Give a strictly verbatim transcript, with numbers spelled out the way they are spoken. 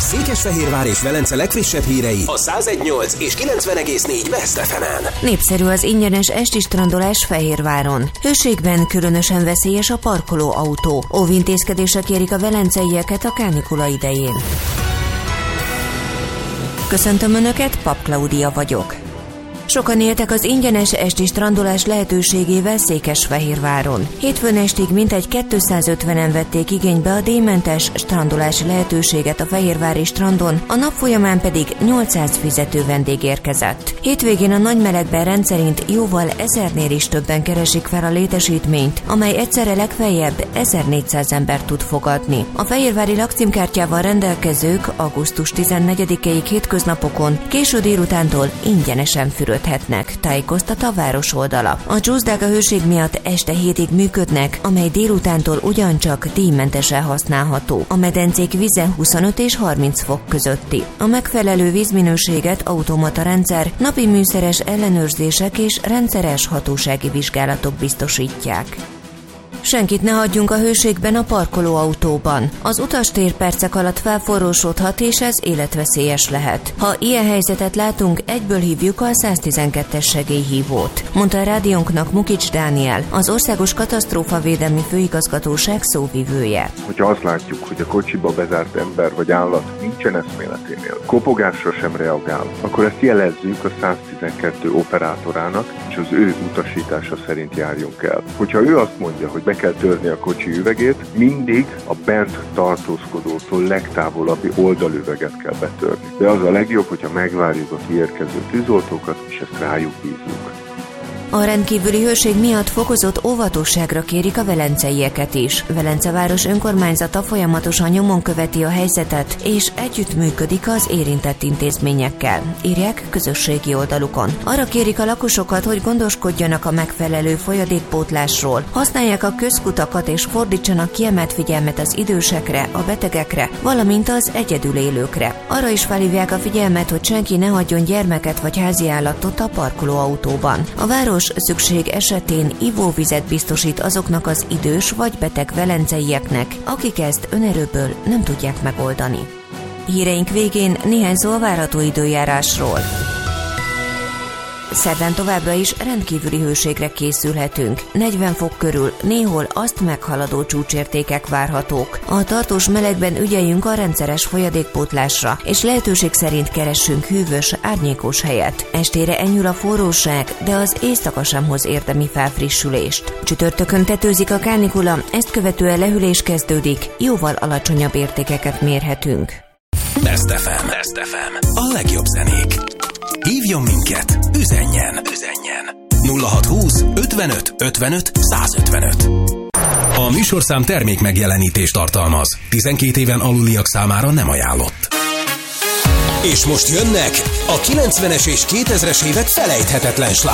Székesfehérvár és Velence legfrissebb hírei a száz egy nyolc és kilencven egész négy West ef emen. Népszerű az ingyenes esti strandolás Fehérváron. Hőségben különösen veszélyes a parkoló autó. Óvintézkedések érik a velenceieket a kánikula idején. Köszöntöm Önöket, Pap Klaudia vagyok. Sokan éltek az ingyenes esti strandolás lehetőségével Székesfehérváron. Hétfőn estig mintegy kétszázötvenen vették igénybe a díjmentes strandolási lehetőséget a fehérvári strandon, a nap folyamán pedig nyolcszáz fizető vendég érkezett. Hétvégén a nagy melegben rendszerint jóval ezernél is többen keresik fel a létesítményt, amely egyszerre legfeljebb ezernégyszáz embert tud fogadni. A fehérvári lakcímkártyával rendelkezők augusztus tizennegyedikéig hétköznapokon késő délutántól ingyenesen fürödhetnek, tájékoztat a város oldala. A csúszdák a hőség miatt este hétig működnek, amely délutántól ugyancsak díjmentesen használható. A medencék vize huszonöt és harminc fok közötti. A megfelelő vízminőséget automata rendszer, napi műszeres ellenőrzések és rendszeres hatósági vizsgálatok biztosítják. Senkit ne hagyjunk a hőségben a parkolóautóban. Az utastér percek alatt felforrósodhat, és ez életveszélyes lehet. Ha ilyen helyzetet látunk, egyből hívjuk a száztizenkettes segélyhívót, mondta a rádiónknak Mukics Dániel, az Országos Katasztrófavédelmi Főigazgatóság szóvivője. Hogyha azt látjuk, hogy a kocsiba bezárt ember vagy állat nincsen eszméleténél, kopogásra sem reagál, akkor ezt jelezzük a száztizenkettő operátorának, és az ő utasítása szerint járjunk el. Hogyha ő azt mondja, hogy be kell törni a kocsi üvegét, mindig a bent tartózkodótól legtávolabbi oldalüveget kell betörni. De az a legjobb, hogyha megvárjuk a kiérkező tűzoltókat, és ezt rájuk bízunk. A rendkívüli hőség miatt fokozott óvatosságra kérik a velenceieket is. Velence város önkormányzata folyamatosan nyomon követi a helyzetet, és együttműködik az érintett intézményekkel, írják közösségi oldalukon. Arra kérik a lakosokat, hogy gondoskodjanak a megfelelő folyadékpótlásról, használják a közkutakat és fordítsanak kiemelt figyelmet az idősekre, a betegekre, valamint az egyedül élőkre. Arra is felhívják a figyelmet, hogy senki ne hagyjon gyermeket vagy háziállatot a parkolóautóban. A város szükség esetén ivóvizet biztosít azoknak az idős vagy beteg velenceieknek, akik ezt önerőből nem tudják megoldani. Híreink végén néhány szó a várható időjárásról. Szerdán továbbra is rendkívüli hőségre készülhetünk. negyven fok körül, néhol azt meghaladó csúcsértékek várhatók. A tartós melegben ügyeljünk a rendszeres folyadékpótlásra, és lehetőség szerint keressünk hűvös, árnyékos helyet. Estére enyhül a forróság, de az éjszaka sem hoz érdemi felfrissülést. Csütörtökön tetőzik a kánikula, ezt követően lehűlés kezdődik, jóval alacsonyabb értékeket mérhetünk. West ef em. West ef em. A legjobb zenék. Hívjon minket, üzenjen, üzenjen. nulla hat húsz ötvenöt ötvenöt százötvenöt. A műsorszám termék megjelenítést tartalmaz. tizenkét éven aluliak számára nem ajánlott. És most jönnek a kilencvenes és kétezres évek felejthetetlen slágerei.